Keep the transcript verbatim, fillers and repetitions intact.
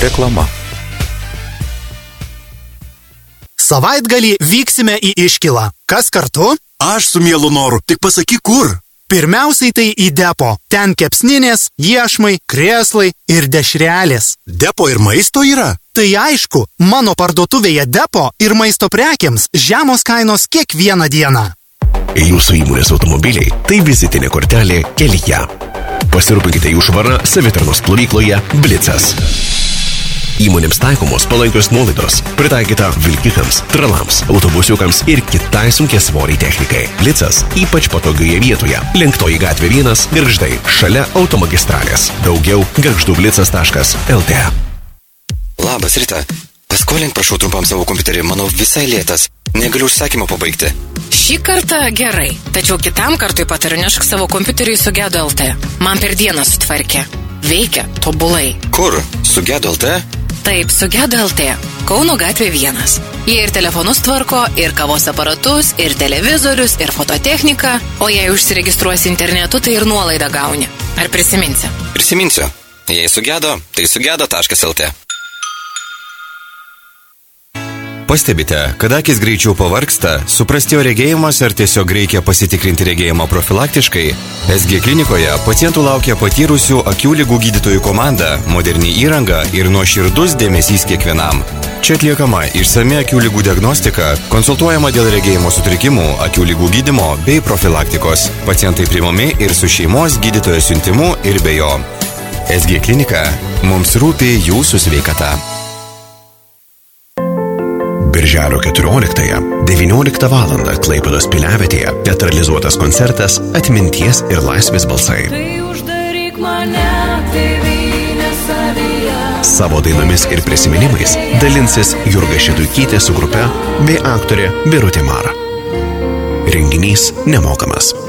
Reklama. Savaitgalį vyksime į Iškilą. Kas kartu? Aš su mielu noru, tik pasakyk kur. Pirmiausiai tai į depo. Ten kepsninės, iešmai, krėslai ir dešrelės. Depo ir maisto yra? Tai aišku, mano parduotuvėje depo ir maisto prekiams žemos kainos kiekvieną dieną. Jūsų įmonės automobiliai – tai vizitinė kortelė kelyje. Pasirūpinkite jų švarą savitarnos plovykloje Blitzas. Įmonėms taikomos palankios nuolaidos, pritaikyta vilkikams, tralams, autobusiukams ir kitai sunkiasvoriai technikai. Blitzas ypač patogioje vietoje. Lenktoji gatvė vienas, Gargždai, šalia automagistralės. Daugiau gargždublitzas taškas el tė. Labas, Rita. Paskolink, prašau, trumpam savo kompiuterį. Manau, visai lėtas. Negaliu užsakymą pabaigti. Šį kartą gerai, tačiau kitam kartui patariu nešk savo kompiuterį į Sugedo el tė. Man per dieną sutvarkė. Veikia tobulai. Kur? Sugedo el tė? Taip, Sugedo el tė. Kauno gatvė vienas. Jie ir telefonus tvarko, ir kavos aparatus, ir televizorius, ir fototechniką. O jei užsiregistruosi internetu, tai ir nuolaidą gauni. Ar prisiminsi? Prisiminsiu. Jei sugedo, tai sugedo taškas el tė. Pastebite, kad akis greičiau pavargsta, suprastėjo regėjimas ar tiesiog reikia pasitikrinti regėjimą profilaktiškai? es gie klinikoje pacientų laukia patyrusių akių ligų gydytojų komanda, moderni įranga ir nuoširdus dėmesys kiekvienam. Čia atliekama išsami akių ligų diagnostika, konsultuojama dėl regėjimo sutrikimų, akių ligų gydymo bei profilaktikos. Pacientai priimami ir su šeimos gydytojo siuntimu ir be jo. es gie klinika. Mums rūpi jūsų sveikata. Birželio keturioliktąją, devynioliktą valandą Klaipėdos piliavietėje teatralizuotas koncertas Atminties ir laisvės balsai. Savo dainomis ir prisiminimais dalinsis Jurga Šeduikytė su grupe bei aktorė Birutė Mara. Renginys nemokamas.